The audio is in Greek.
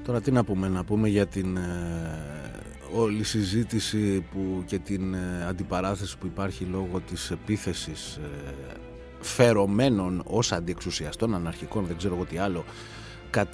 Τώρα τι να πούμε για την όλη συζήτηση και την αντιπαράθεση που υπάρχει λόγω της επίθεσης φερωμένων ως αντιεξουσιαστών, αναρχικών, δεν ξέρω εγώ τι άλλο,